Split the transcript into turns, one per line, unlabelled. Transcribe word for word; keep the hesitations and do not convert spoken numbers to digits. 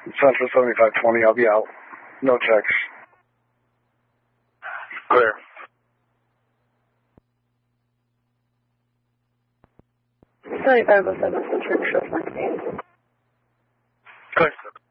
Central seventy-five twenty, I'll be out. No checks.
Clear.
seventy-five oh seven Central, show flank.
Clear.